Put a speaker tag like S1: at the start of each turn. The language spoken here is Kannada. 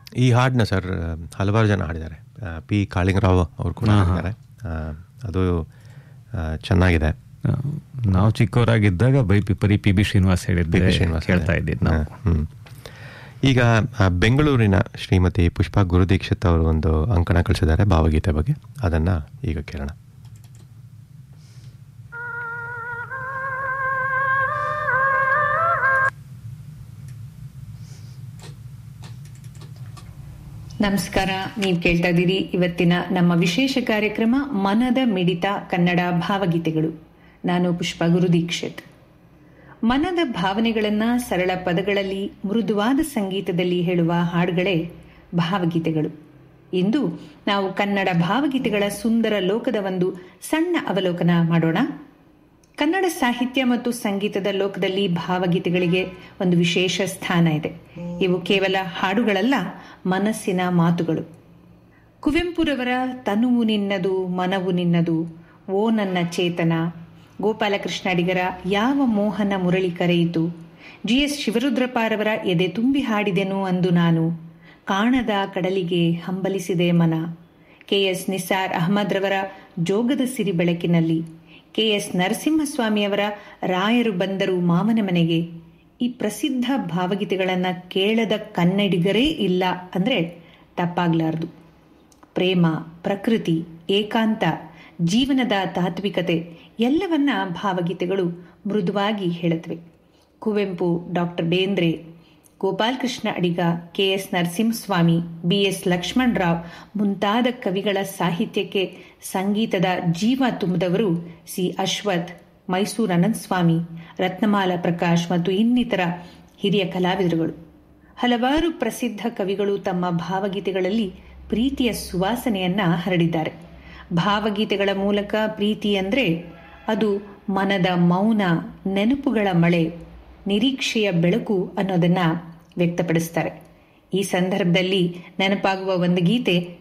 S1: ಈ ಹಾಡನ್ನ ಸರ್ ಹಲವಾರು ಜನ ಹಾಡಿದ್ದಾರೆ. ಪಿ ಕಾಳಿಂಗರಾವ್ ಅವರು ಕೂಡ ಹಾಡಿದ್ದಾರೆ. ಅದು ಚೆನ್ನಾಗಿದೆ.
S2: ನಾವು ಚಿಕ್ಕವರಾಗಿದ್ದಾಗ ಬರೀ ಪಿ ಬಿ ಶ್ರೀನಿವಾಸ್ ಹೇಳಿದ್ದೆ ಕೇಳ್ತಾ ಇದ್ದಿದ್ದು ನಾವು.
S1: ಈಗ ಬೆಂಗಳೂರಿನ ಶ್ರೀಮತಿ ಪುಷ್ಪಾ ಗುರುದೀಕ್ಷಿತ್ ಅವರು ಒಂದು ಅಂಕಣ ಕಳಿಸಿದ್ದಾರೆ ಭಾವಗೀತೆ ಬಗ್ಗೆ. ಅದನ್ನು ಈಗ ಕೇಳೋಣ.
S3: ನಮಸ್ಕಾರ. ನೀವು ಕೇಳ್ತಾ ಇದ್ದೀರಿ ಇವತ್ತಿನ ನಮ್ಮ ವಿಶೇಷ ಕಾರ್ಯಕ್ರಮ ಮನದ ಮಿಡಿತ ಕನ್ನಡ ಭಾವಗೀತೆಗಳು. ನಾನು ಪುಷ್ಪಾ ಗುರುದೀಕ್ಷಿತ್. ಮನದ ಭಾವನೆಗಳನ್ನ ಸರಳ ಪದಗಳಲ್ಲಿ ಮೃದುವಾದ ಸಂಗೀತದಲ್ಲಿ ಹೇಳುವ ಹಾಡುಗಳೇ ಭಾವಗೀತೆಗಳು. ಇಂದು ನಾವು ಕನ್ನಡ ಭಾವಗೀತೆಗಳ ಸುಂದರ ಲೋಕದ ಒಂದು ಸಣ್ಣ ಅವಲೋಕನ ಮಾಡೋಣ. ಕನ್ನಡ ಸಾಹಿತ್ಯ ಮತ್ತು ಸಂಗೀತದ ಲೋಕದಲ್ಲಿ ಭಾವಗೀತೆಗಳಿಗೆ ಒಂದು ವಿಶೇಷ ಸ್ಥಾನ ಇದೆ. ಇವು ಕೇವಲ ಹಾಡುಗಳಲ್ಲ, ಮನಸ್ಸಿನ ಮಾತುಗಳು. ಕುವೆಂಪುರವರ ತನುವು ನಿನ್ನದು ಮನವು ನಿನ್ನದು, ಓ ನನ್ನ ಚೇತನ, ಗೋಪಾಲಕೃಷ್ಣ ಅಡಿಗರ ಯಾವ ಮೋಹನ ಮುರಳಿ ಕರೆಯಿತು, GS ಶಿವರುದ್ರಪ್ಪರವರ ಎದೆ ತುಂಬಿ ಹಾಡಿದೆನು ಅಂದು ನಾನು, ಕಾಣದ ಕಡಲಿಗೆ ಹಂಬಲಿಸಿದೆ ಮನ, KS ನಿಸಾರ್ ಅಹಮದ್ ರವರ ಜೋಗದ ಸಿರಿ ಬೆಳಕಿನಲ್ಲಿ, KS ನರಸಿಂಹಸ್ವಾಮಿಯವರ ರಾಯರು ಬಂದರು ಮಾಮನ ಮನೆಗೆ. ಈ ಪ್ರಸಿದ್ಧ ಭಾವಗೀತೆಗಳನ್ನು ಕೇಳದ ಕನ್ನಡಿಗರೇ ಇಲ್ಲ ಅಂದರೆ ತಪ್ಪಾಗ್ಲಾರ್ದು. ಪ್ರೇಮ, ಪ್ರಕೃತಿ, ಏಕಾಂತ, ಜೀವನದ ತಾತ್ವಿಕತೆ ಎಲ್ಲವನ್ನ ಭಾವಗೀತೆಗಳು ಮೃದುವಾಗಿ ಹೇಳುತ್ತವೆ. ಕುವೆಂಪು, ಡಾಕ್ಟರ್ ಬೇಂದ್ರೆ, ಗೋಪಾಲಕೃಷ್ಣ ಅಡಿಗ, KS ನರಸಿಂಹಸ್ವಾಮಿ, BS ಲಕ್ಷ್ಮಣರಾವ್ ಮುಂತಾದ ಕವಿಗಳ ಸಾಹಿತ್ಯಕ್ಕೆ ಸಂಗೀತದ ಜೀವ ತುಂಬಿದವರು C ಅಶ್ವಥ್, ಮೈಸೂರು ಅನಂತಸ್ವಾಮಿ, ರತ್ನಮಾಲ ಪ್ರಕಾಶ್ ಮತ್ತು ಇನ್ನಿತರ ಹಿರಿಯ ಕಲಾವಿದರುಗಳು. ಹಲವಾರು ಪ್ರಸಿದ್ಧ ಕವಿಗಳು ತಮ್ಮ ಭಾವಗೀತೆಗಳಲ್ಲಿ ಪ್ರೀತಿಯ ಸುವಾಸನೆಯನ್ನ ಹರಡಿದ್ದಾರೆ. ಭಾವಗೀತೆಗಳ ಮೂಲಕ ಪ್ರೀತಿ ಅಂದರೆ ಅದು ಮನದ ಮೌನ, ನೆನಪುಗಳ ಮಳೆ, ನಿರೀಕ್ಷೆಯ ಬೆಳಕು ಅನ್ನೋದನ್ನ ವ್ಯಕ್ತಪಡಿಸ್ತಾರೆ. ಈ ಸಂದರ್ಭದಲ್ಲಿ ನೆನಪಾಗುವ ಒಂದು ಗೀತೆ